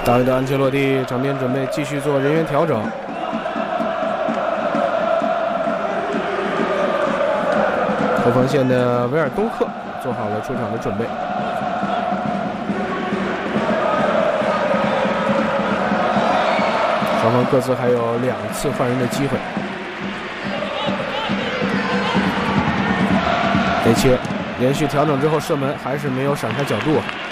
大卫的安切洛蒂场边准备继续做人员调整。后防线的维尔东克做好了出场的准备。双方各自还有2次换人的机会。内切连续调整之后射门还是没有闪开角度。